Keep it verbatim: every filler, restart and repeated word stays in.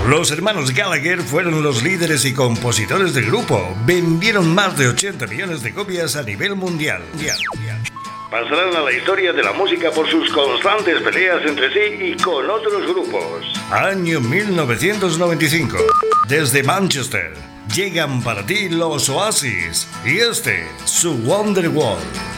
Los hermanos Gallagher fueron los líderes y compositores del grupo. Vendieron más de ochenta millones de copias a nivel mundial. Pasarán a la historia de la música por sus constantes peleas entre sí y con otros grupos. Año mil novecientos noventa y cinco. Desde Manchester llegan para ti los Oasis y este, su Wonderwall.